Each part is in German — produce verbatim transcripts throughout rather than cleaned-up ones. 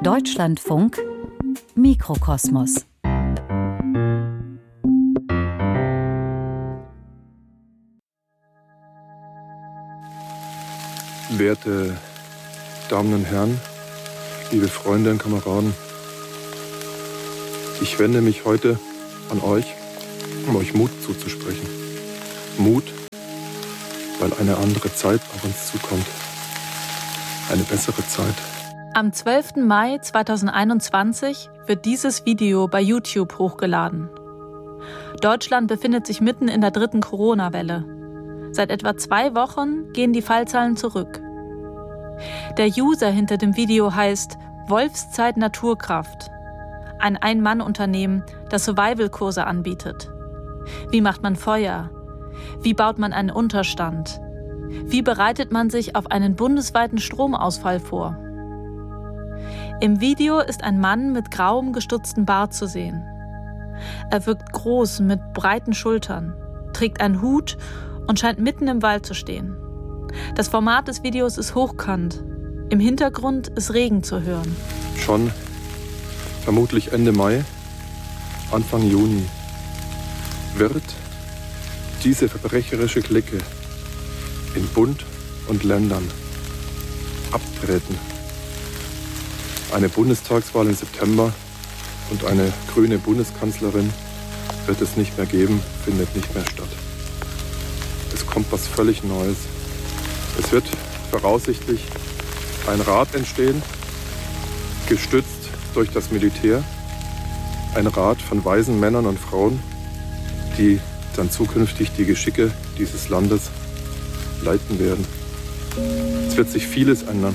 Deutschlandfunk Mikrokosmos. Werte Damen und Herren, liebe Freunde und Kameraden, ich wende mich heute an euch, um euch Mut zuzusprechen. Mut, weil eine andere Zeit auf uns zukommt. Eine bessere Zeit. Am zwölften Mai zweitausendeinundzwanzig wird dieses Video bei YouTube hochgeladen. Deutschland befindet sich mitten in der dritten Corona-Welle. Seit etwa zwei Wochen gehen die Fallzahlen zurück. Der User hinter dem Video heißt Wolfszeit Naturkraft, ein Ein-Mann-Unternehmen, das Survival-Kurse anbietet. Wie macht man Feuer? Wie baut man einen Unterstand? Wie bereitet man sich auf einen bundesweiten Stromausfall vor? Im Video ist ein Mann mit grauem, gestutztem Bart zu sehen. Er wirkt groß mit breiten Schultern, trägt einen Hut und scheint mitten im Wald zu stehen. Das Format des Videos ist hochkant. Im Hintergrund ist Regen zu hören. Schon vermutlich Ende Mai, Anfang Juni wird diese verbrecherische Clique in Bund und Ländern abtreten. Eine Bundestagswahl im September und eine grüne Bundeskanzlerin wird es nicht mehr geben, findet nicht mehr statt. Es kommt was völlig Neues. Es wird voraussichtlich ein Rat entstehen, gestützt durch das Militär. Ein Rat von weisen Männern und Frauen, die dann zukünftig die Geschicke dieses Landes leiten werden. Es wird sich vieles ändern.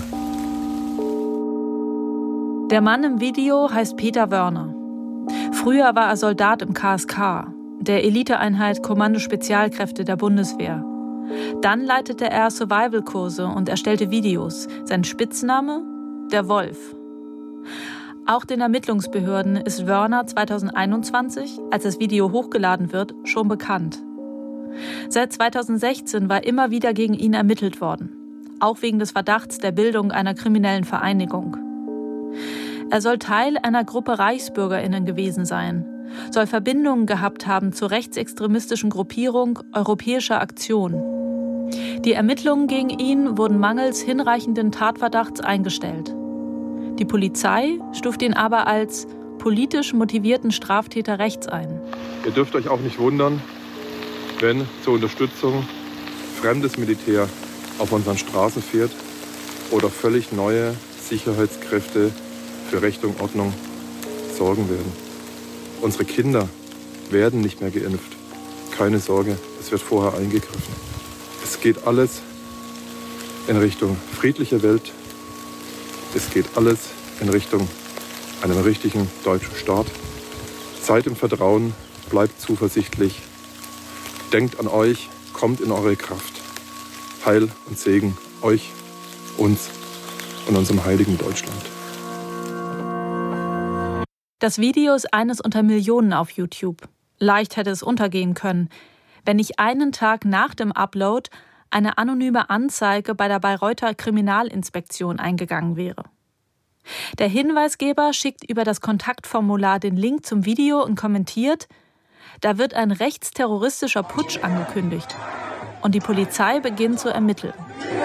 Der Mann im Video heißt Peter Wörner. Früher war er Soldat im K S K, der Eliteeinheit Kommando Spezialkräfte der Bundeswehr. Dann leitete er Survival-Kurse und erstellte Videos. Sein Spitzname? Der Wolf. Auch den Ermittlungsbehörden ist Wörner zweitausendeinundzwanzig, als das Video hochgeladen wird, schon bekannt. Seit zweitausendsechzehn war immer wieder gegen ihn ermittelt worden, auch wegen des Verdachts der Bildung einer kriminellen Vereinigung. Er soll Teil einer Gruppe ReichsbürgerInnen gewesen sein, soll Verbindungen gehabt haben zur rechtsextremistischen Gruppierung Europäischer Aktion. Die Ermittlungen gegen ihn wurden mangels hinreichenden Tatverdachts eingestellt. Die Polizei stuft ihn aber als politisch motivierten Straftäter rechts ein. Ihr dürft euch auch nicht wundern, wenn zur Unterstützung fremdes Militär auf unseren Straßen fährt oder völlig neue Sicherheitskräfte für Recht und Ordnung sorgen werden. Unsere Kinder werden nicht mehr geimpft. Keine Sorge, es wird vorher eingegriffen. Es geht alles in Richtung friedliche Welt. Es geht alles in Richtung einem richtigen deutschen Staat. Seid im Vertrauen, bleibt zuversichtlich. Denkt an euch, kommt in eure Kraft. Heil und Segen euch, uns und unserem heiligen Deutschland. Das Video ist eines unter Millionen auf YouTube. Leicht hätte es untergehen können, wenn nicht einen Tag nach dem Upload eine anonyme Anzeige bei der Bayreuther Kriminalinspektion eingegangen wäre. Der Hinweisgeber schickt über das Kontaktformular den Link zum Video und kommentiert: Da wird ein rechtsterroristischer Putsch angekündigt. Und die Polizei beginnt zu ermitteln.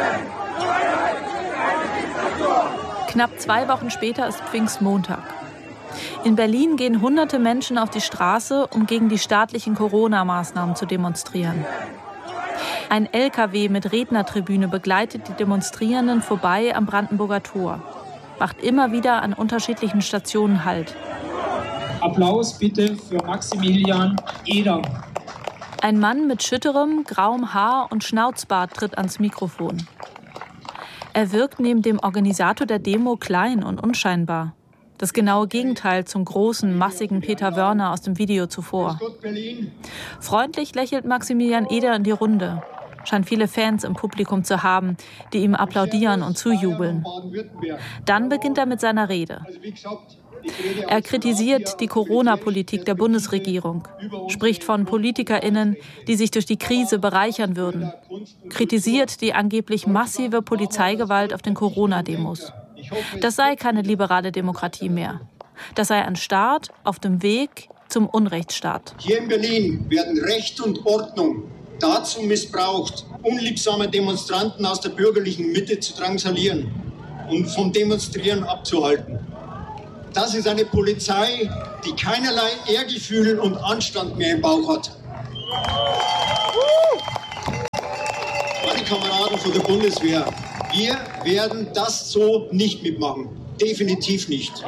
Knapp zwei Wochen später ist Pfingstmontag. In Berlin gehen hunderte Menschen auf die Straße, um gegen die staatlichen Corona-Maßnahmen zu demonstrieren. Ein L K W mit Rednertribüne begleitet die Demonstrierenden vorbei am Brandenburger Tor, macht immer wieder an unterschiedlichen Stationen Halt. Applaus bitte für Maximilian Eder. Ein Mann mit schütterem, grauem Haar und Schnauzbart tritt ans Mikrofon. Er wirkt neben dem Organisator der Demo klein und unscheinbar. Das genaue Gegenteil zum großen, massigen Peter Wörner aus dem Video zuvor. Freundlich lächelt Maximilian Eder in die Runde. Scheint viele Fans im Publikum zu haben, die ihm applaudieren und zujubeln. Dann beginnt er mit seiner Rede. Er kritisiert die Corona-Politik der Bundesregierung, spricht von PolitikerInnen, die sich durch die Krise bereichern würden, kritisiert die angeblich massive Polizeigewalt auf den Corona-Demos. Das sei keine liberale Demokratie mehr. Das sei ein Staat auf dem Weg zum Unrechtsstaat. Hier in Berlin werden Recht und Ordnung dazu missbraucht, unliebsame Demonstranten aus der bürgerlichen Mitte zu drangsalieren und vom Demonstrieren abzuhalten. Das ist eine Polizei, die keinerlei Ehrgefühl und Anstand mehr im Bauch hat. Meine Kameraden von der Bundeswehr, wir werden das so nicht mitmachen. Definitiv nicht.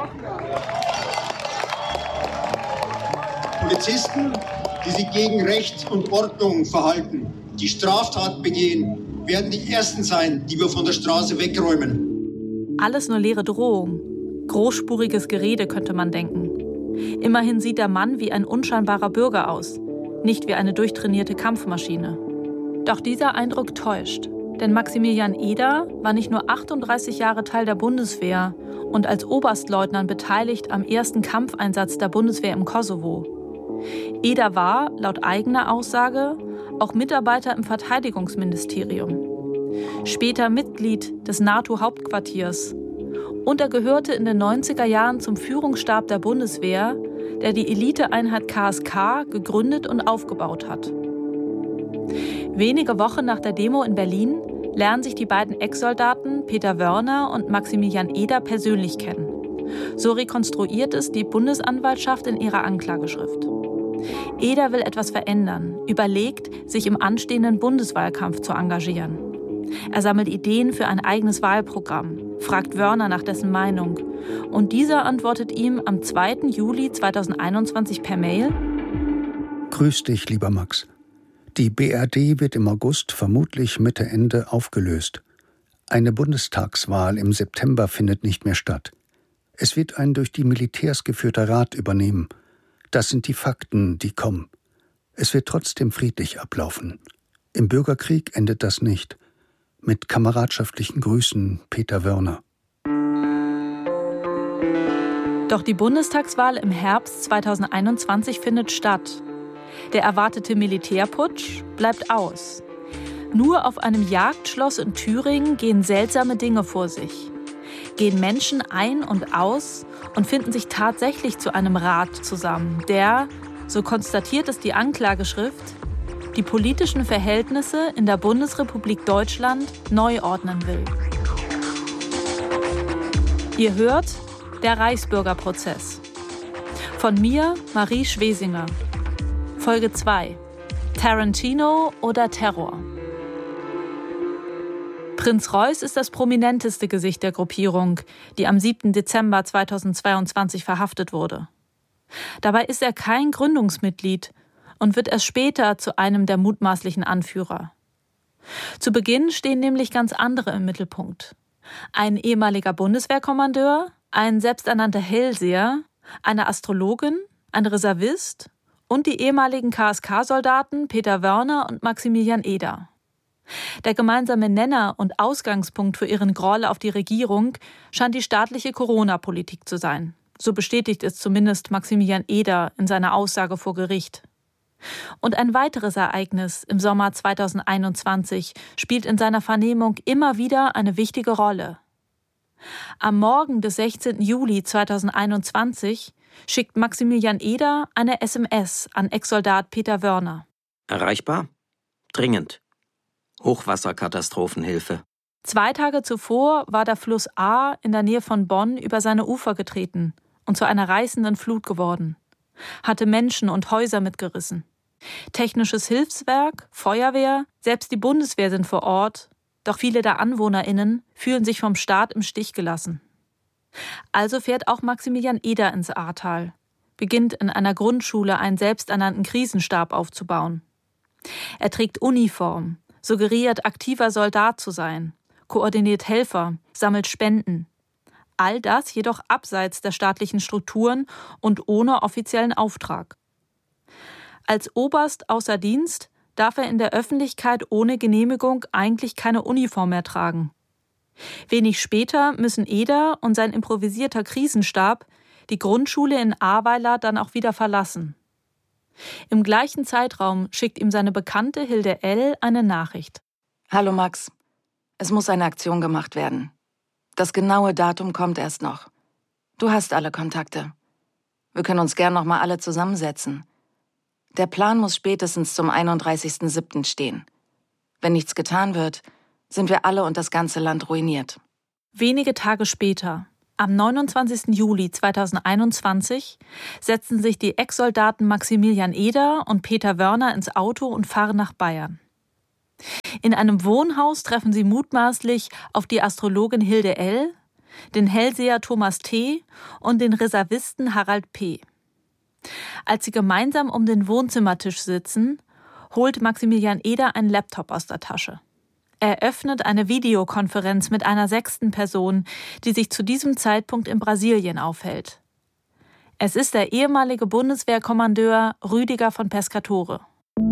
Polizisten, die sich gegen Recht und Ordnung verhalten, die Straftaten begehen, werden die Ersten sein, die wir von der Straße wegräumen. Alles nur leere Drohung. Großspuriges Gerede, könnte man denken. Immerhin sieht der Mann wie ein unscheinbarer Bürger aus, nicht wie eine durchtrainierte Kampfmaschine. Doch dieser Eindruck täuscht. Denn Maximilian Eder war nicht nur achtunddreißig Jahre Teil der Bundeswehr und als Oberstleutnant beteiligt am ersten Kampfeinsatz der Bundeswehr im Kosovo. Eder war, laut eigener Aussage, auch Mitarbeiter im Verteidigungsministerium. Später Mitglied des NATO-Hauptquartiers. Und er gehörte in den neunziger Jahren zum Führungsstab der Bundeswehr, der die Eliteeinheit K S K gegründet und aufgebaut hat. Wenige Wochen nach der Demo in Berlin lernen sich die beiden Ex-Soldaten Peter Wörner und Maximilian Eder persönlich kennen. So rekonstruiert es die Bundesanwaltschaft in ihrer Anklageschrift. Eder will etwas verändern, überlegt, sich im anstehenden Bundeswahlkampf zu engagieren. Er sammelt Ideen für ein eigenes Wahlprogramm, fragt Wörner nach dessen Meinung. Und dieser antwortet ihm am zweiten Juli zweitausendeinundzwanzig per Mail: Grüß dich, lieber Max. Die B R D wird im August, vermutlich Mitte, Ende, aufgelöst. Eine Bundestagswahl im September findet nicht mehr statt. Es wird ein durch die Militärs geführter Rat übernehmen. Das sind die Fakten, die kommen. Es wird trotzdem friedlich ablaufen. Im Bürgerkrieg endet das nicht. Mit kameradschaftlichen Grüßen, Peter Wörner. Doch die Bundestagswahl im Herbst zweitausendeinundzwanzig findet statt. Der erwartete Militärputsch bleibt aus. Nur auf einem Jagdschloss in Thüringen gehen seltsame Dinge vor sich. Gehen Menschen ein und aus und finden sich tatsächlich zu einem Rat zusammen, der, so konstatiert es die Anklageschrift, die politischen Verhältnisse in der Bundesrepublik Deutschland neu ordnen will. Ihr hört der Reichsbürgerprozess. Von mir, Marie Schwesinger. Folge zwei. Tarantino oder Terror? Prinz Reuß ist das prominenteste Gesicht der Gruppierung, die am siebten Dezember zweitausendzweiundzwanzig verhaftet wurde. Dabei ist er kein Gründungsmitglied und wird erst später zu einem der mutmaßlichen Anführer. Zu Beginn stehen nämlich ganz andere im Mittelpunkt. Ein ehemaliger Bundeswehrkommandeur, ein selbsternannter Hellseher, eine Astrologin, ein Reservist und die ehemaligen K S K-Soldaten Peter Wörner und Maximilian Eder. Der gemeinsame Nenner und Ausgangspunkt für ihren Groll auf die Regierung scheint die staatliche Corona-Politik zu sein. So bestätigt es zumindest Maximilian Eder in seiner Aussage vor Gericht. Und ein weiteres Ereignis im Sommer zweitausendeinundzwanzig spielt in seiner Vernehmung immer wieder eine wichtige Rolle. Am Morgen des sechzehnten Juli zweitausendeinundzwanzig schickt Maximilian Eder eine S M S an Ex-Soldat Peter Wörner. Erreichbar? Dringend. Hochwasserkatastrophenhilfe. Zwei Tage zuvor war der Fluss A in der Nähe von Bonn über seine Ufer getreten und zu einer reißenden Flut geworden. Hatte Menschen und Häuser mitgerissen. Technisches Hilfswerk, Feuerwehr, selbst die Bundeswehr sind vor Ort, doch viele der AnwohnerInnen fühlen sich vom Staat im Stich gelassen. Also fährt auch Maximilian Eder ins Ahrtal, beginnt in einer Grundschule einen selbsternannten Krisenstab aufzubauen. Er trägt Uniform, suggeriert, aktiver Soldat zu sein, koordiniert Helfer, sammelt Spenden. All das jedoch abseits der staatlichen Strukturen und ohne offiziellen Auftrag. Als Oberst außer Dienst darf er in der Öffentlichkeit ohne Genehmigung eigentlich keine Uniform mehr tragen. Wenig später müssen Eder und sein improvisierter Krisenstab die Grundschule in Ahrweiler dann auch wieder verlassen. Im gleichen Zeitraum schickt ihm seine Bekannte Hilde L. eine Nachricht. Hallo Max, es muss eine Aktion gemacht werden. Das genaue Datum kommt erst noch. Du hast alle Kontakte. Wir können uns gern noch mal alle zusammensetzen. Der Plan muss spätestens zum einunddreißigsten siebten stehen. Wenn nichts getan wird, sind wir alle und das ganze Land ruiniert. Wenige Tage später, am neunundzwanzigsten Juli zweitausendeinundzwanzig, setzen sich die Ex-Soldaten Maximilian Eder und Peter Wörner ins Auto und fahren nach Bayern. In einem Wohnhaus treffen sie mutmaßlich auf die Astrologin Hilde L., den Hellseher Thomas T. und den Reservisten Harald P. Als sie gemeinsam um den Wohnzimmertisch sitzen, holt Maximilian Eder einen Laptop aus der Tasche. Er öffnet eine Videokonferenz mit einer sechsten Person, die sich zu diesem Zeitpunkt in Brasilien aufhält. Es ist der ehemalige Bundeswehrkommandeur Rüdiger von Pescatore.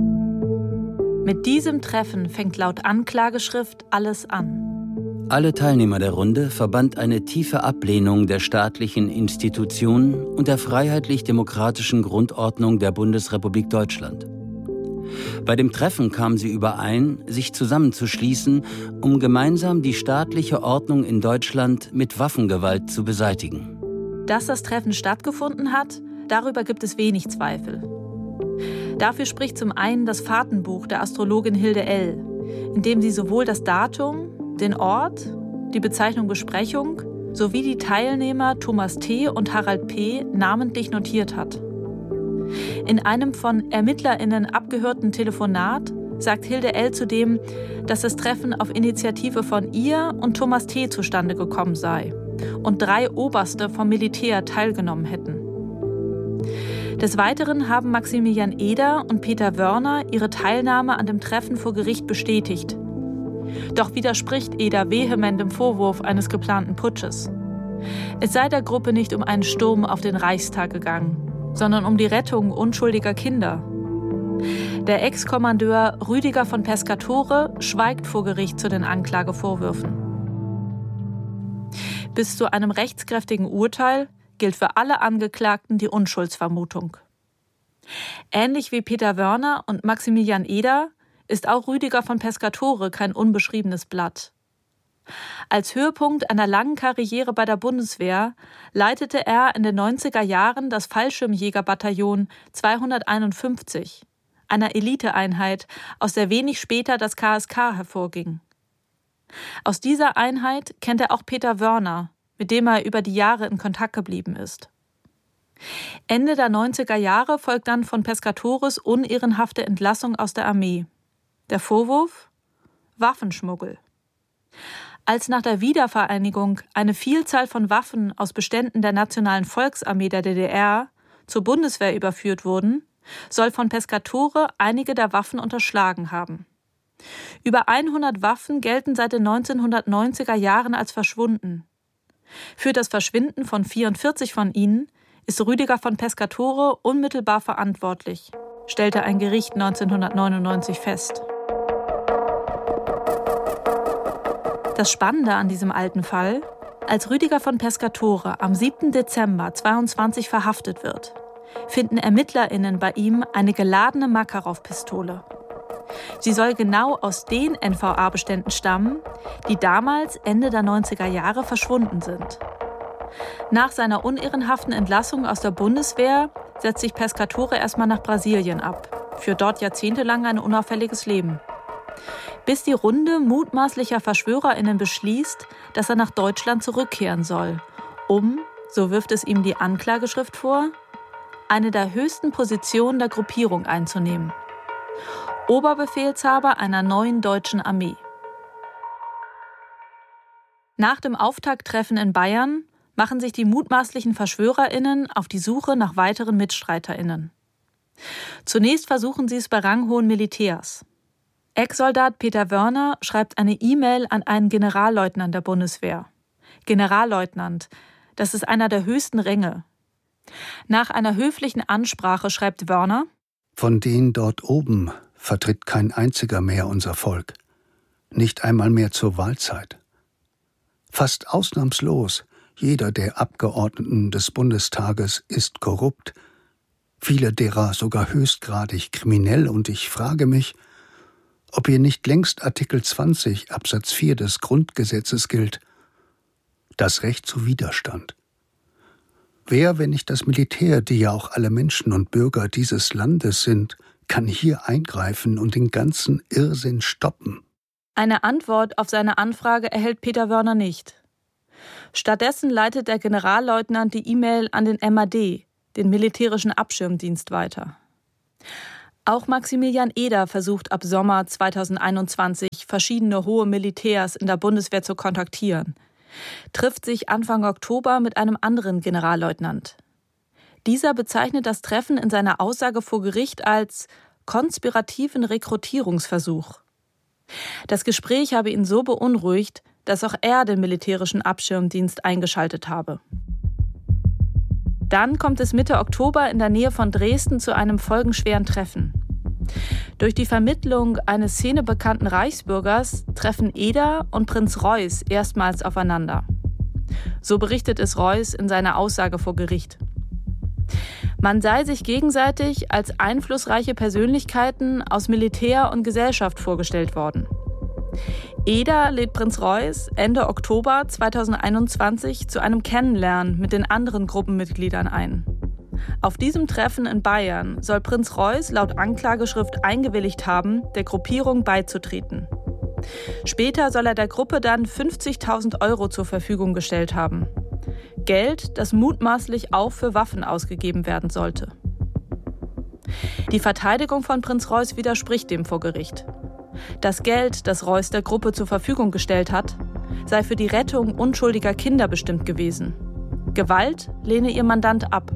Mit diesem Treffen fängt laut Anklageschrift alles an. Alle Teilnehmer der Runde verband eine tiefe Ablehnung der staatlichen Institutionen und der freiheitlich-demokratischen Grundordnung der Bundesrepublik Deutschland. Bei dem Treffen kamen sie überein, sich zusammenzuschließen, um gemeinsam die staatliche Ordnung in Deutschland mit Waffengewalt zu beseitigen. Dass das Treffen stattgefunden hat, darüber gibt es wenig Zweifel. Dafür spricht zum einen das Fahrtenbuch der Astrologin Hilde L., in dem sie sowohl das Datum, den Ort, die Bezeichnung Besprechung sowie die Teilnehmer Thomas T. und Harald P. namentlich notiert hat. In einem von ErmittlerInnen abgehörten Telefonat sagt Hilde L. zudem, dass das Treffen auf Initiative von ihr und Thomas T. zustande gekommen sei und drei Oberste vom Militär teilgenommen hätten. Des Weiteren haben Maximilian Eder und Peter Wörner ihre Teilnahme an dem Treffen vor Gericht bestätigt. Doch widerspricht Eder vehement dem Vorwurf eines geplanten Putsches. Es sei der Gruppe nicht um einen Sturm auf den Reichstag gegangen, sondern um die Rettung unschuldiger Kinder. Der Ex-Kommandeur Rüdiger von Pescatore schweigt vor Gericht zu den Anklagevorwürfen. Bis zu einem rechtskräftigen Urteil gilt für alle Angeklagten die Unschuldsvermutung. Ähnlich wie Peter Wörner und Maximilian Eder ist auch Rüdiger von Pescatore kein unbeschriebenes Blatt. Als Höhepunkt einer langen Karriere bei der Bundeswehr leitete er in den neunziger Jahren das Fallschirmjägerbataillon zweihunderteinundfünfzig, einer Eliteeinheit, aus der wenig später das K S K hervorging. Aus dieser Einheit kennt er auch Peter Wörner, mit dem er über die Jahre in Kontakt geblieben ist. Ende der neunziger Jahre folgt dann von Pescatores unehrenhafte Entlassung aus der Armee. Der Vorwurf? Waffenschmuggel. Als nach der Wiedervereinigung eine Vielzahl von Waffen aus Beständen der Nationalen Volksarmee der D D R zur Bundeswehr überführt wurden, soll von Pescatore einige der Waffen unterschlagen haben. Über hundert Waffen gelten seit den neunzehnhundertneunziger Jahren als verschwunden. Für das Verschwinden von vierundvierzig von ihnen ist Rüdiger von Pescatore unmittelbar verantwortlich, stellte ein Gericht neunzehnhundertneunundneunzig fest. Das Spannende an diesem alten Fall: Als Rüdiger von Pescatore am siebten Dezember zweiundzwanzig verhaftet wird, finden ErmittlerInnen bei ihm eine geladene Makarov-Pistole. Sie soll genau aus den N V A-Beständen stammen, die damals Ende der neunziger Jahre verschwunden sind. Nach seiner unehrenhaften Entlassung aus der Bundeswehr setzt sich Pescatore erstmal nach Brasilien ab, führt dort jahrzehntelang ein unauffälliges Leben. Bis die Runde mutmaßlicher VerschwörerInnen beschließt, dass er nach Deutschland zurückkehren soll, um, so wirft es ihm die Anklageschrift vor, eine der höchsten Positionen der Gruppierung einzunehmen. Oberbefehlshaber einer neuen deutschen Armee. Nach dem Auftakttreffen in Bayern machen sich die mutmaßlichen VerschwörerInnen auf die Suche nach weiteren MitstreiterInnen. Zunächst versuchen sie es bei ranghohen Militärs. Ex-Soldat Peter Wörner schreibt eine E-Mail an einen Generalleutnant der Bundeswehr. Generalleutnant, das ist einer der höchsten Ränge. Nach einer höflichen Ansprache schreibt Wörner: Von denen dort oben vertritt kein einziger mehr unser Volk. Nicht einmal mehr zur Wahlzeit. Fast ausnahmslos jeder der Abgeordneten des Bundestages ist korrupt, viele derer sogar höchstgradig kriminell, und ich frage mich, ob hier nicht längst Artikel zwanzig Absatz vier des Grundgesetzes gilt das Recht zu Widerstand. Wer, wenn nicht das Militär, die ja auch alle Menschen und Bürger dieses Landes sind, kann hier eingreifen und den ganzen Irrsinn stoppen? Eine Antwort auf seine Anfrage erhält Peter Wörner nicht. Stattdessen leitet der Generalleutnant die E-Mail an den M A D, den militärischen Abschirmdienst, weiter. Auch Maximilian Eder versucht ab Sommer zweitausendeinundzwanzig verschiedene hohe Militärs in der Bundeswehr zu kontaktieren, trifft sich Anfang Oktober mit einem anderen Generalleutnant. Dieser bezeichnet das Treffen in seiner Aussage vor Gericht als konspirativen Rekrutierungsversuch. Das Gespräch habe ihn so beunruhigt, dass auch er den militärischen Abschirmdienst eingeschaltet habe. Dann kommt es Mitte Oktober in der Nähe von Dresden zu einem folgenschweren Treffen. Durch die Vermittlung eines szenebekannten Reichsbürgers treffen Eder und Prinz Reuß erstmals aufeinander. So berichtet es Reuß in seiner Aussage vor Gericht. Man sei sich gegenseitig als einflussreiche Persönlichkeiten aus Militär und Gesellschaft vorgestellt worden. Eder lädt Prinz Reuß Ende Oktober zweitausendeinundzwanzig zu einem Kennenlernen mit den anderen Gruppenmitgliedern ein. Auf diesem Treffen in Bayern soll Prinz Reuß laut Anklageschrift eingewilligt haben, der Gruppierung beizutreten. Später soll er der Gruppe dann fünfzigtausend Euro zur Verfügung gestellt haben. Geld, das mutmaßlich auch für Waffen ausgegeben werden sollte. Die Verteidigung von Prinz Reuß widerspricht dem vor Gericht. Das Geld, das Reuß der Gruppe zur Verfügung gestellt hat, sei für die Rettung unschuldiger Kinder bestimmt gewesen. Gewalt lehne ihr Mandant ab.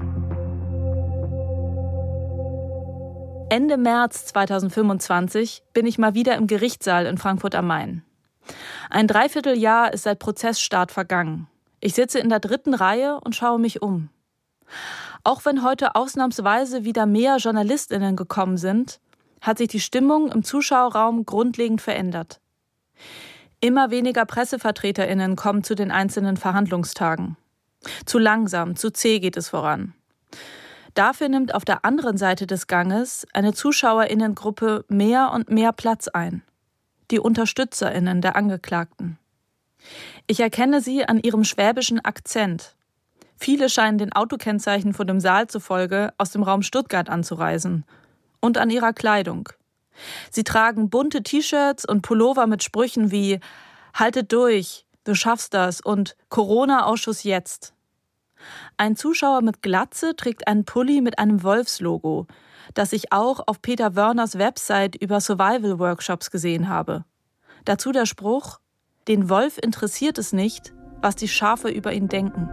Ende März zweitausendfünfundzwanzig bin ich mal wieder im Gerichtssaal in Frankfurt am Main. Ein Dreivierteljahr ist seit Prozessstart vergangen. Ich sitze in der dritten Reihe und schaue mich um. Auch wenn heute ausnahmsweise wieder mehr JournalistInnen gekommen sind, hat sich die Stimmung im Zuschauerraum grundlegend verändert. Immer weniger PressevertreterInnen kommen zu den einzelnen Verhandlungstagen. Zu langsam, zu zäh geht es voran. Dafür nimmt auf der anderen Seite des Ganges eine ZuschauerInnengruppe mehr und mehr Platz ein. Die UnterstützerInnen der Angeklagten. Ich erkenne sie an ihrem schwäbischen Akzent. Viele scheinen den Autokennzeichen vor dem Saal zufolge aus dem Raum Stuttgart anzureisen. Und an ihrer Kleidung. Sie tragen bunte T-Shirts und Pullover mit Sprüchen wie »Haltet durch, du schaffst das« und »Corona-Ausschuss jetzt«. Ein Zuschauer mit Glatze trägt einen Pulli mit einem Wolfslogo, das ich auch auf Peter Wörners Website über Survival-Workshops gesehen habe. Dazu der Spruch: »Den Wolf interessiert es nicht, was die Schafe über ihn denken.«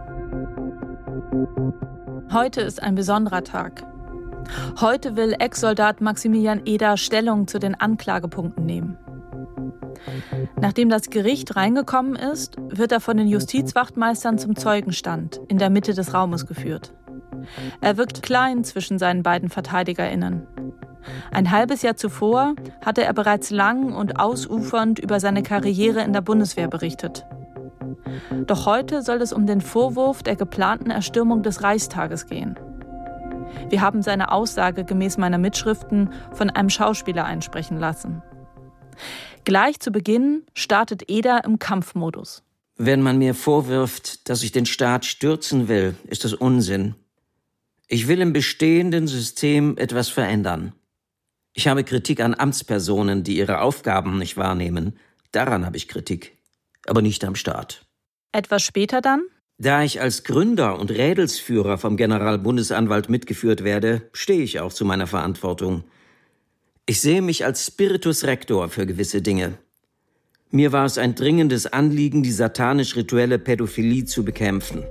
Heute ist ein besonderer Tag. Heute will Ex-Soldat Maximilian Eder Stellung zu den Anklagepunkten nehmen. Nachdem das Gericht reingekommen ist, wird er von den Justizwachtmeistern zum Zeugenstand in der Mitte des Raumes geführt. Er wirkt klein zwischen seinen beiden VerteidigerInnen. Ein halbes Jahr zuvor hatte er bereits lang und ausufernd über seine Karriere in der Bundeswehr berichtet. Doch heute soll es um den Vorwurf der geplanten Erstürmung des Reichstages gehen. Wir haben seine Aussage gemäß meiner Mitschriften von einem Schauspieler einsprechen lassen. Gleich zu Beginn startet Eder im Kampfmodus. Wenn man mir vorwirft, dass ich den Staat stürzen will, ist das Unsinn. Ich will im bestehenden System etwas verändern. Ich habe Kritik an Amtspersonen, die ihre Aufgaben nicht wahrnehmen. Daran habe ich Kritik, aber nicht am Staat. Etwas später dann? Da ich als Gründer und Rädelsführer vom Generalbundesanwalt mitgeführt werde, stehe ich auch zu meiner Verantwortung. Ich sehe mich als Spiritus Rector für gewisse Dinge. Mir war es ein dringendes Anliegen, die satanisch-rituelle Pädophilie zu bekämpfen.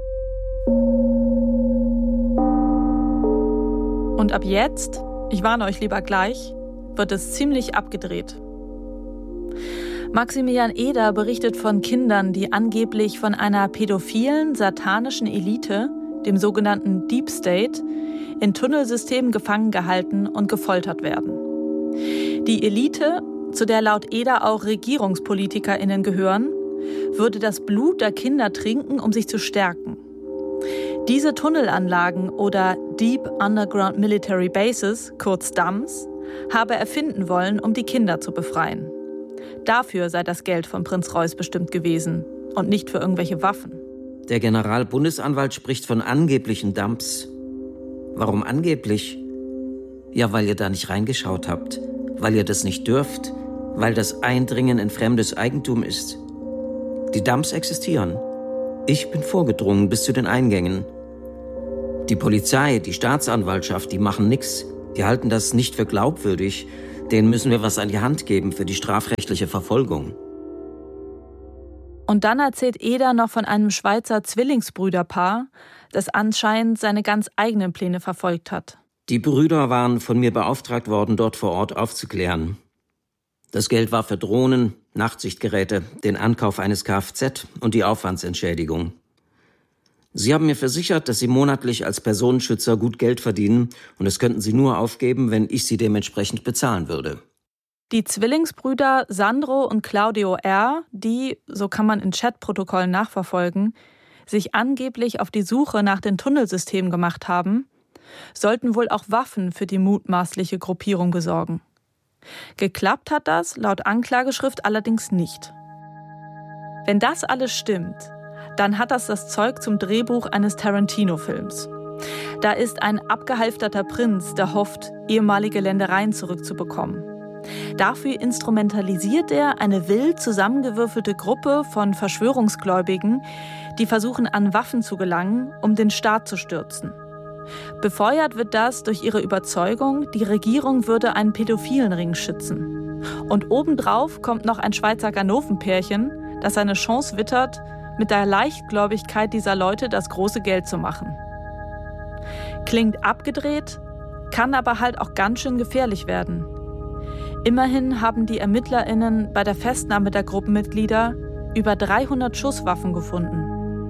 Und ab jetzt, ich warne euch lieber gleich, wird es ziemlich abgedreht. Maximilian Eder berichtet von Kindern, die angeblich von einer pädophilen, satanischen Elite, dem sogenannten Deep State, in Tunnelsystemen gefangen gehalten und gefoltert werden. Die Elite, zu der laut Eder auch RegierungspolitikerInnen gehören, würde das Blut der Kinder trinken, um sich zu stärken. Diese Tunnelanlagen oder Deep Underground Military Bases, kurz D A M S, habe er finden wollen, um die Kinder zu befreien. Dafür sei das Geld von Prinz Reuß bestimmt gewesen und nicht für irgendwelche Waffen. Der Generalbundesanwalt spricht von angeblichen Dumps. Warum angeblich? Ja, weil ihr da nicht reingeschaut habt, weil ihr das nicht dürft, weil das Eindringen in fremdes Eigentum ist. Die Dumps existieren. Ich bin vorgedrungen bis zu den Eingängen. Die Polizei, die Staatsanwaltschaft, die machen nichts. Die halten das nicht für glaubwürdig. Denen müssen wir was an die Hand geben für die strafrechtliche Verfolgung. Und dann erzählt Eder noch von einem Schweizer Zwillingsbrüderpaar, das anscheinend seine ganz eigenen Pläne verfolgt hat. Die Brüder waren von mir beauftragt worden, dort vor Ort aufzuklären. Das Geld war für Drohnen, Nachtsichtgeräte, den Ankauf eines Kfz und die Aufwandsentschädigung. Sie haben mir versichert, dass sie monatlich als Personenschützer gut Geld verdienen und das könnten sie nur aufgeben, wenn ich sie dementsprechend bezahlen würde. Die Zwillingsbrüder Sandro und Claudio R., die, so kann man in Chatprotokollen nachverfolgen, sich angeblich auf die Suche nach den Tunnelsystemen gemacht haben, sollten wohl auch Waffen für die mutmaßliche Gruppierung besorgen. Geklappt hat das laut Anklageschrift allerdings nicht. Wenn das alles stimmt, dann hat das das Zeug zum Drehbuch eines Tarantino-Films. Da ist ein abgehalfterter Prinz, der hofft, ehemalige Ländereien zurückzubekommen. Dafür instrumentalisiert er eine wild zusammengewürfelte Gruppe von Verschwörungsgläubigen, die versuchen, an Waffen zu gelangen, um den Staat zu stürzen. Befeuert wird das durch ihre Überzeugung, die Regierung würde einen pädophilen Ring schützen. Und obendrauf kommt noch ein Schweizer Ganovenpärchen, das seine Chance wittert, mit der Leichtgläubigkeit dieser Leute das große Geld zu machen. Klingt abgedreht, kann aber halt auch ganz schön gefährlich werden. Immerhin haben die ErmittlerInnen bei der Festnahme der Gruppenmitglieder über dreihundert Schusswaffen gefunden.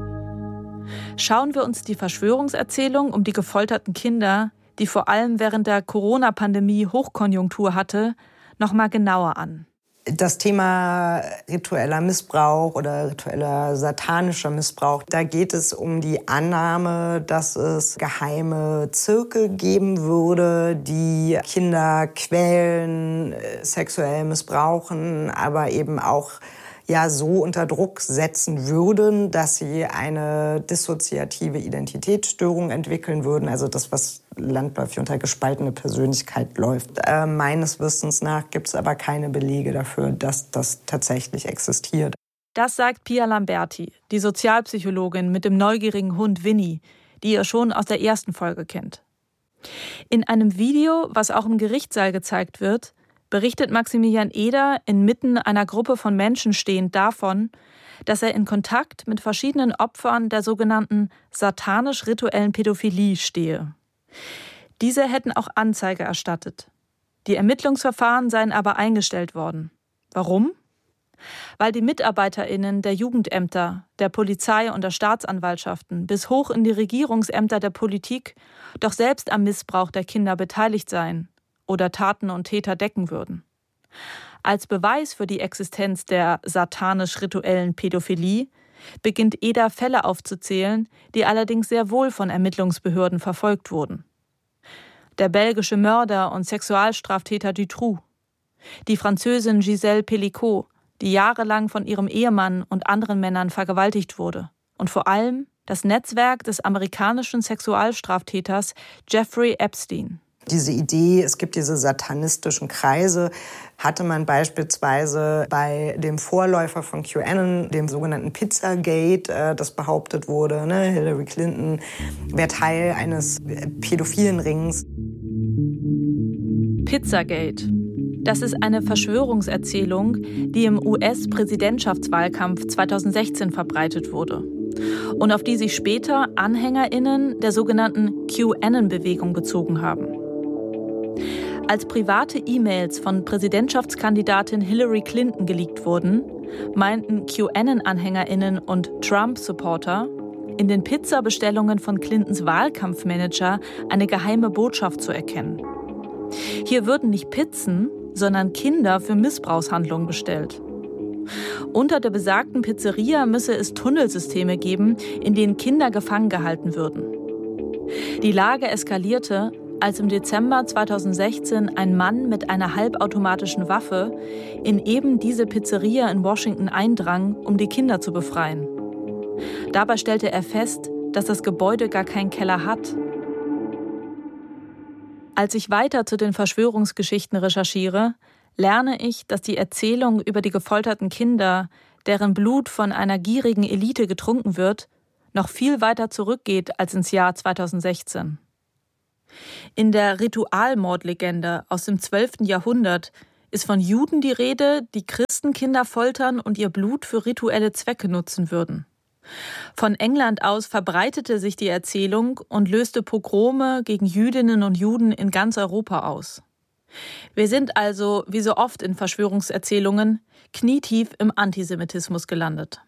Schauen wir uns die Verschwörungserzählung um die gefolterten Kinder, die vor allem während der Corona-Pandemie Hochkonjunktur hatte, noch mal genauer an. Das Thema ritueller Missbrauch oder ritueller satanischer Missbrauch, da geht es um die Annahme, dass es geheime Zirkel geben würde, die Kinder quälen, sexuell missbrauchen, aber eben auch ja so unter Druck setzen würden, dass sie eine dissoziative Identitätsstörung entwickeln würden, also das, was landläufig unter gespaltene Persönlichkeit läuft. Äh, meines Wissens nach gibt es aber keine Belege dafür, dass das tatsächlich existiert. Das sagt Pia Lamberti, die Sozialpsychologin mit dem neugierigen Hund Winnie, die ihr schon aus der ersten Folge kennt. In einem Video, was auch im Gerichtssaal gezeigt wird, berichtet Maximilian Eder inmitten einer Gruppe von Menschen stehend davon, dass er in Kontakt mit verschiedenen Opfern der sogenannten satanisch-rituellen Pädophilie stehe. Diese hätten auch Anzeige erstattet. Die Ermittlungsverfahren seien aber eingestellt worden. Warum? Weil die MitarbeiterInnen der Jugendämter, der Polizei und der Staatsanwaltschaften bis hoch in die Regierungsämter der Politik doch selbst am Missbrauch der Kinder beteiligt seien oder Taten und Täter decken würden. Als Beweis für die Existenz der satanisch-rituellen Pädophilie beginnt Eder Fälle aufzuzählen, die allerdings sehr wohl von Ermittlungsbehörden verfolgt wurden. Der belgische Mörder und Sexualstraftäter Dutroux, die Französin Gisèle Pellicot, die jahrelang von ihrem Ehemann und anderen Männern vergewaltigt wurde, und vor allem das Netzwerk des amerikanischen Sexualstraftäters Jeffrey Epstein. Diese Idee, es gibt diese satanistischen Kreise, hatte man beispielsweise bei dem Vorläufer von QAnon, dem sogenannten Pizzagate, das behauptet wurde, ne, Hillary Clinton wäre Teil eines pädophilen Rings. Pizzagate. Das ist eine Verschwörungserzählung, die im U S-Präsidentschaftswahlkampf zweitausendsechzehn verbreitet wurde und auf die sich später AnhängerInnen der sogenannten QAnon-Bewegung bezogen haben. Als private E-Mails von Präsidentschaftskandidatin Hillary Clinton geleakt wurden, meinten QAnon-AnhängerInnen und Trump-Supporter, in den Pizzabestellungen von Clintons Wahlkampfmanager eine geheime Botschaft zu erkennen. Hier würden nicht Pizzen, sondern Kinder für Missbrauchshandlungen bestellt. Unter der besagten Pizzeria müsse es Tunnelsysteme geben, in denen Kinder gefangen gehalten würden. Die Lage eskalierte, als im Dezember zweitausendsechzehn ein Mann mit einer halbautomatischen Waffe in eben diese Pizzeria in Washington eindrang, um die Kinder zu befreien. Dabei stellte er fest, dass das Gebäude gar keinen Keller hat. Als ich weiter zu den Verschwörungsgeschichten recherchiere, lerne ich, dass die Erzählung über die gefolterten Kinder, deren Blut von einer gierigen Elite getrunken wird, noch viel weiter zurückgeht als ins Jahr zweitausendsechzehn. In der Ritualmordlegende aus dem zwölften Jahrhundert ist von Juden die Rede, die Christenkinder foltern und ihr Blut für rituelle Zwecke nutzen würden. Von England aus verbreitete sich die Erzählung und löste Pogrome gegen Jüdinnen und Juden in ganz Europa aus. Wir sind also, wie so oft in Verschwörungserzählungen, knietief im Antisemitismus gelandet.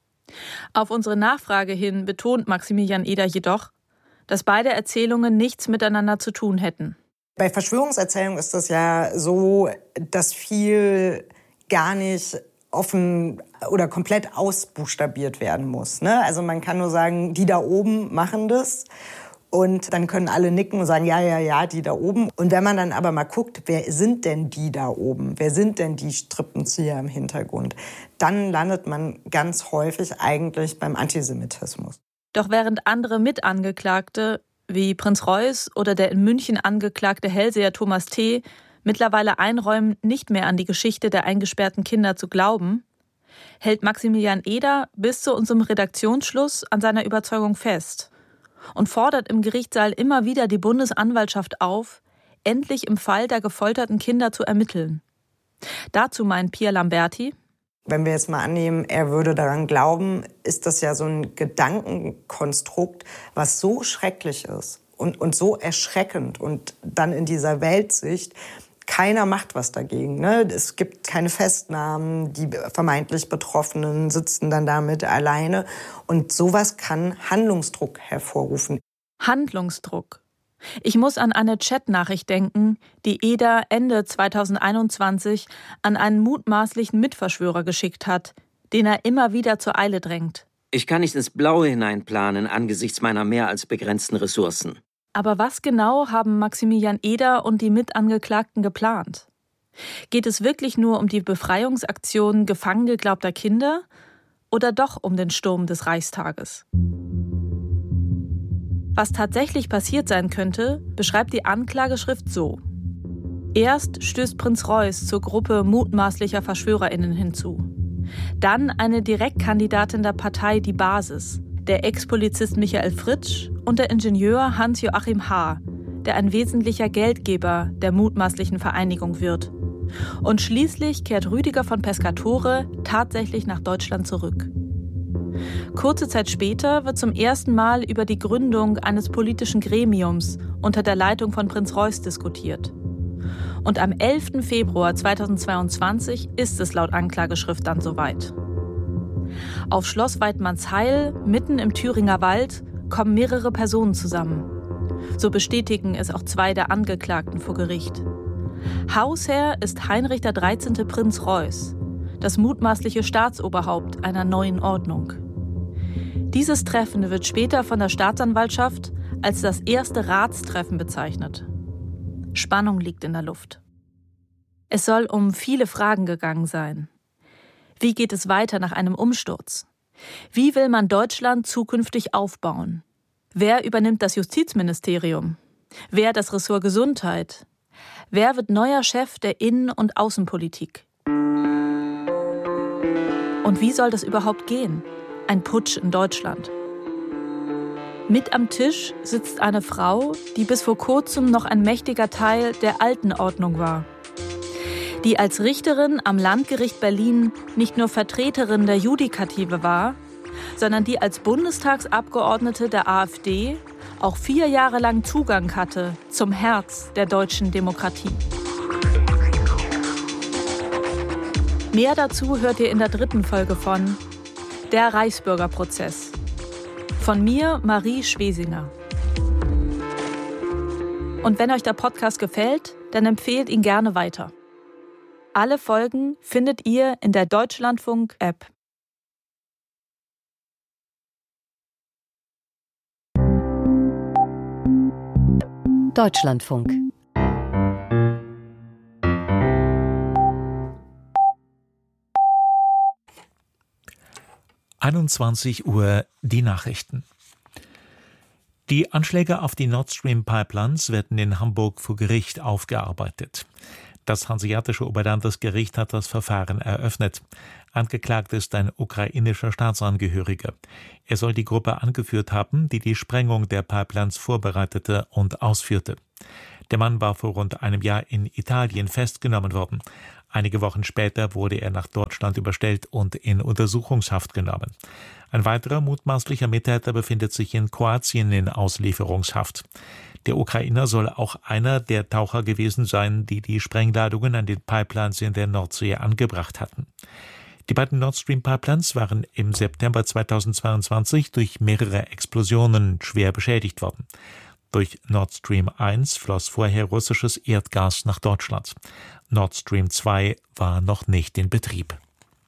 Auf unsere Nachfrage hin betont Maximilian Eder jedoch, dass beide Erzählungen nichts miteinander zu tun hätten. Bei Verschwörungserzählungen ist das ja so, dass viel gar nicht offen oder komplett ausbuchstabiert werden muss, ne? Also man kann nur sagen, die da oben machen das. Und dann können alle nicken und sagen, ja, ja, ja, die da oben. Und wenn man dann aber mal guckt, wer sind denn die da oben? Wer sind denn die Strippenzieher im Hintergrund? Dann landet man ganz häufig eigentlich beim Antisemitismus. Doch während andere Mitangeklagte, wie Prinz Reuß oder der in München angeklagte Hellseher Thomas T., mittlerweile einräumen, nicht mehr an die Geschichte der eingesperrten Kinder zu glauben, hält Maximilian Eder bis zu unserem Redaktionsschluss an seiner Überzeugung fest und fordert im Gerichtssaal immer wieder die Bundesanwaltschaft auf, endlich im Fall der gefolterten Kinder zu ermitteln. Dazu meint Pia Lamberti: Wenn wir jetzt mal annehmen, er würde daran glauben, ist das ja so ein Gedankenkonstrukt, was so schrecklich ist und, und so erschreckend und dann in dieser Weltsicht, keiner macht was dagegen, ne? Es gibt keine Festnahmen, die vermeintlich Betroffenen sitzen dann damit alleine. Und sowas kann Handlungsdruck hervorrufen. Handlungsdruck. Ich muss an eine Chatnachricht denken, die Eder Ende zweitausendeinundzwanzig an einen mutmaßlichen Mitverschwörer geschickt hat, den er immer wieder zur Eile drängt. Ich kann nicht ins Blaue hineinplanen angesichts meiner mehr als begrenzten Ressourcen. Aber was genau haben Maximilian Eder und die Mitangeklagten geplant? Geht es wirklich nur um die Befreiungsaktion gefangen geglaubter Kinder oder doch um den Sturm des Reichstages? Was tatsächlich passiert sein könnte, beschreibt die Anklageschrift so. Erst stößt Prinz Reuß zur Gruppe mutmaßlicher VerschwörerInnen hinzu. Dann eine Direktkandidatin der Partei Die Basis, der Ex-Polizist Michael Fritsch und der Ingenieur Hans-Joachim H., der ein wesentlicher Geldgeber der mutmaßlichen Vereinigung wird. Und schließlich kehrt Rüdiger von Pescatore tatsächlich nach Deutschland zurück. Kurze Zeit später wird zum ersten Mal über die Gründung eines politischen Gremiums unter der Leitung von Prinz Reuß diskutiert. Und am elften Februar zweitausendzweiundzwanzig ist es laut Anklageschrift dann soweit. Auf Schloss Weidmannsheil, mitten im Thüringer Wald, kommen mehrere Personen zusammen. So bestätigen es auch zwei der Angeklagten vor Gericht. Hausherr ist Heinrich der dreizehnte Prinz Reuß, das mutmaßliche Staatsoberhaupt einer neuen Ordnung. Dieses Treffen wird später von der Staatsanwaltschaft als das erste Ratstreffen bezeichnet. Spannung liegt in der Luft. Es soll um viele Fragen gegangen sein. Wie geht es weiter nach einem Umsturz? Wie will man Deutschland zukünftig aufbauen? Wer übernimmt das Justizministerium? Wer das Ressort Gesundheit? Wer wird neuer Chef der Innen- und Außenpolitik? Und wie soll das überhaupt gehen? Ein Putsch in Deutschland. Mit am Tisch sitzt eine Frau, die bis vor kurzem noch ein mächtiger Teil der alten Ordnung war. Die als Richterin am Landgericht Berlin nicht nur Vertreterin der Judikative war, sondern die als Bundestagsabgeordnete der AfD auch vier Jahre lang Zugang hatte zum Herz der deutschen Demokratie. Mehr dazu hört ihr in der dritten Folge von Der Reichsbürgerprozess. Von mir, Marie Schwesinger. Und wenn euch der Podcast gefällt, dann empfehlt ihn gerne weiter. Alle Folgen findet ihr in der Deutschlandfunk-App. Deutschlandfunk. einundzwanzig Uhr die Nachrichten. Die Anschläge auf die Nord Stream Pipelines werden in Hamburg vor Gericht aufgearbeitet. Das Hanseatische Oberlandesgericht hat das Verfahren eröffnet. Angeklagt ist ein ukrainischer Staatsangehöriger. Er soll die Gruppe angeführt haben, die die Sprengung der Pipelines vorbereitete und ausführte. Der Mann war vor rund einem Jahr in Italien festgenommen worden. Einige Wochen später wurde er nach Deutschland überstellt und in Untersuchungshaft genommen. Ein weiterer mutmaßlicher Mittäter befindet sich in Kroatien in Auslieferungshaft. Der Ukrainer soll auch einer der Taucher gewesen sein, die die Sprengladungen an den Pipelines in der Nordsee angebracht hatten. Die beiden Nord Stream Pipelines waren im September zweitausendzweiundzwanzig durch mehrere Explosionen schwer beschädigt worden. Durch Nord Stream eins floss vorher russisches Erdgas nach Deutschland. Nord Stream zwei war noch nicht in Betrieb.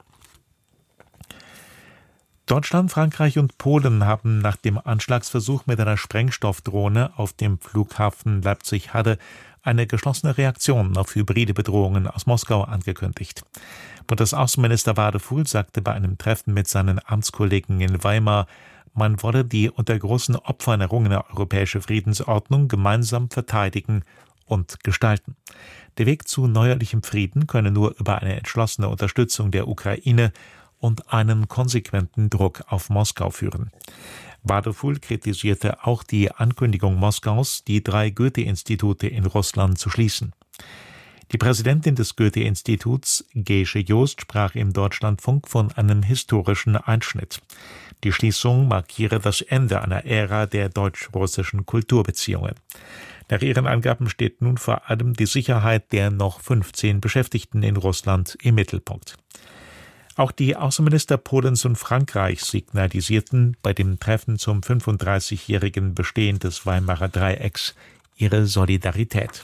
Deutschland, Frankreich und Polen haben nach dem Anschlagsversuch mit einer Sprengstoffdrohne auf dem Flughafen Leipzig-Halle eine geschlossene Reaktion auf hybride Bedrohungen aus Moskau angekündigt. Bundesaußenminister Wadefuhl sagte bei einem Treffen mit seinen Amtskollegen in Weimar, man wolle die unter großen Opfern errungene europäische Friedensordnung gemeinsam verteidigen und gestalten. Der Weg zu neuerlichem Frieden könne nur über eine entschlossene Unterstützung der Ukraine und einen konsequenten Druck auf Moskau führen. Wadefuhl kritisierte auch die Ankündigung Moskaus, die drei Goethe-Institute in Russland zu schließen. Die Präsidentin des Goethe-Instituts, Gesche Joost, sprach im Deutschlandfunk von einem historischen Einschnitt. Die Schließung markiere das Ende einer Ära der deutsch-russischen Kulturbeziehungen. Nach ihren Angaben steht nun vor allem die Sicherheit der noch fünfzehn Beschäftigten in Russland im Mittelpunkt. Auch die Außenminister Polens und Frankreichs signalisierten bei dem Treffen zum fünfunddreißigjährigen Bestehen des Weimarer Dreiecks ihre Solidarität.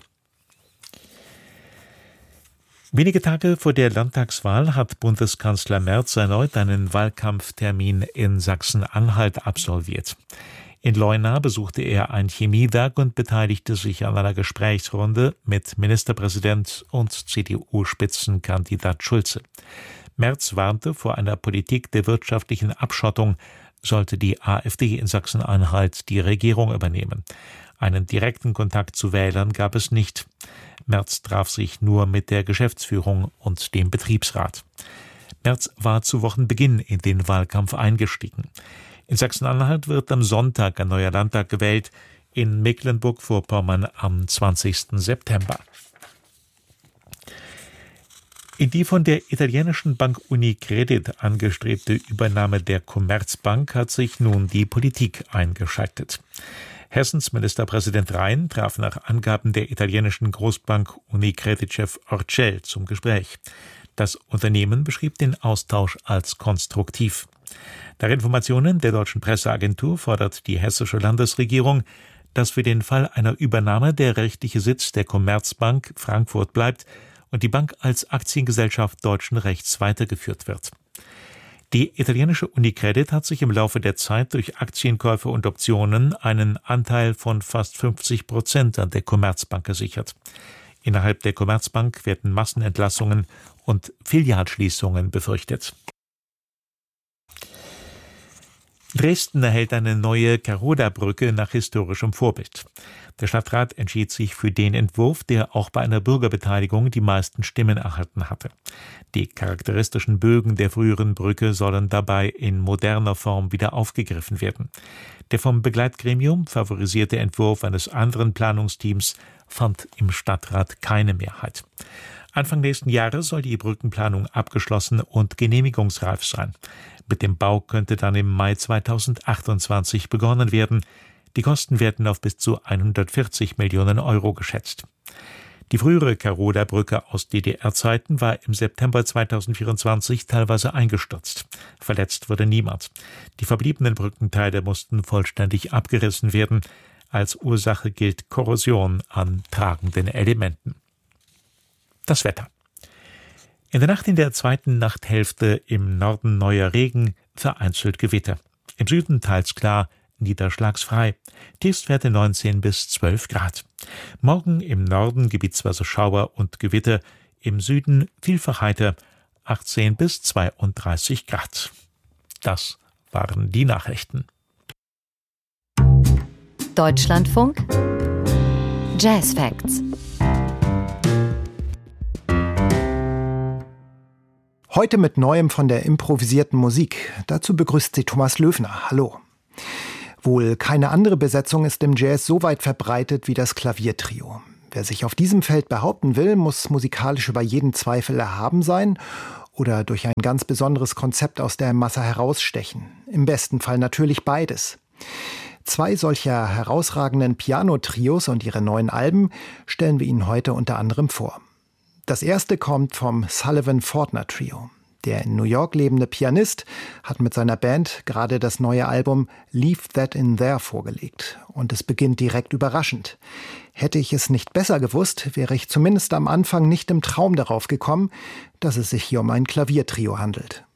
Wenige Tage vor der Landtagswahl hat Bundeskanzler Merz erneut einen Wahlkampftermin in Sachsen-Anhalt absolviert. In Leuna besuchte er ein Chemiewerk und beteiligte sich an einer Gesprächsrunde mit Ministerpräsident und C D U-Spitzenkandidat Schulze. Merz warnte vor einer Politik der wirtschaftlichen Abschottung, sollte die AfD in Sachsen-Anhalt die Regierung übernehmen. Einen direkten Kontakt zu Wählern gab es nicht. Merz traf sich nur mit der Geschäftsführung und dem Betriebsrat. Merz war zu Wochenbeginn in den Wahlkampf eingestiegen. In Sachsen-Anhalt wird am Sonntag ein neuer Landtag gewählt, in Mecklenburg-Vorpommern am zwanzigsten September. In die von der italienischen Bank Unicredit angestrebte Übernahme der Commerzbank hat sich nun die Politik eingeschaltet. Hessens Ministerpräsident Rhein traf nach Angaben der italienischen Großbank Unicredit-Chef Orcel zum Gespräch. Das Unternehmen beschrieb den Austausch als konstruktiv. Nach Informationen der deutschen Presseagentur fordert die hessische Landesregierung, dass für den Fall einer Übernahme der rechtliche Sitz der Commerzbank Frankfurt bleibt und die Bank als Aktiengesellschaft deutschen Rechts weitergeführt wird. Die italienische Unicredit hat sich im Laufe der Zeit durch Aktienkäufe und Optionen einen Anteil von fast fünfzig Prozent an der Commerzbank gesichert. Innerhalb der Commerzbank werden Massenentlassungen und Filialschließungen befürchtet. Dresden erhält eine neue Karoda-Brücke nach historischem Vorbild. Der Stadtrat entschied sich für den Entwurf, der auch bei einer Bürgerbeteiligung die meisten Stimmen erhalten hatte. Die charakteristischen Bögen der früheren Brücke sollen dabei in moderner Form wieder aufgegriffen werden. Der vom Begleitgremium favorisierte Entwurf eines anderen Planungsteams fand im Stadtrat keine Mehrheit. Anfang nächsten Jahres soll die Brückenplanung abgeschlossen und genehmigungsreif sein. Mit dem Bau könnte dann im Mai zweitausendachtundzwanzig begonnen werden. Die Kosten werden auf bis zu hundertvierzig Millionen Euro geschätzt. Die frühere Karoda-Brücke aus D D R-Zeiten war im September zweitausendvierundzwanzig teilweise eingestürzt. Verletzt wurde niemand. Die verbliebenen Brückenteile mussten vollständig abgerissen werden. Als Ursache gilt Korrosion an tragenden Elementen. Das Wetter. In der Nacht in der zweiten Nachthälfte im Norden neuer Regen, vereinzelt Gewitter. Im Süden teils klar, niederschlagsfrei. Tiefstwerte neunzehn bis zwölf Grad. Morgen im Norden gebietsweise Schauer und Gewitter, im Süden vielfach heiter, achtzehn bis zweiunddreißig Grad. Das waren die Nachrichten. Deutschlandfunk Jazz Facts. Heute mit Neuem von der improvisierten Musik. Dazu begrüßt sie Thomas Löwner. Hallo. Wohl keine andere Besetzung ist im Jazz so weit verbreitet wie das Klaviertrio. Wer sich auf diesem Feld behaupten will, muss musikalisch über jeden Zweifel erhaben sein oder durch ein ganz besonderes Konzept aus der Masse herausstechen. Im besten Fall natürlich beides. Zwei solcher herausragenden Piano-Trios und ihre neuen Alben stellen wir Ihnen heute unter anderem vor. Das erste kommt vom Sullivan-Fortner Trio. Der in New York lebende Pianist hat mit seiner Band gerade das neue Album Leave That In There vorgelegt. Und es beginnt direkt überraschend. Hätte ich es nicht besser gewusst, wäre ich zumindest am Anfang nicht im Traum darauf gekommen, dass es sich hier um ein Klaviertrio handelt.